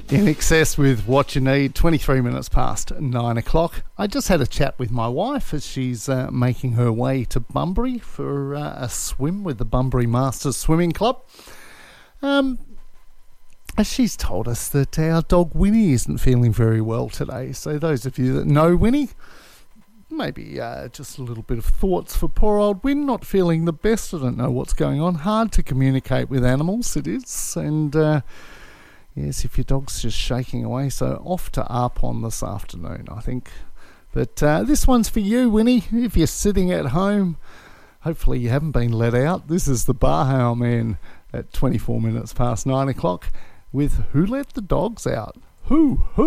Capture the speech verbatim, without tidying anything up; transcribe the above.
In excess with what you need, twenty-three minutes past nine o'clock. I just had a chat with my wife as she's uh, making her way to Bunbury for uh, a swim with the Bunbury Masters Swimming Club. Um, she's told us that our dog Winnie isn't feeling very well today. So those of you that know Winnie, maybe uh, just a little bit of thoughts for poor old Win, not feeling the best. I don't know what's going on. Hard to communicate with animals, it is. And... Uh, Yes, if your dog's just shaking away, so off to Arpon this afternoon, I think. But uh, this one's for you, Winnie. If you're sitting at home, hopefully you haven't been let out. This is the Barhow Man at twenty-four minutes past nine o'clock with Who Let the Dogs Out? Who? Who?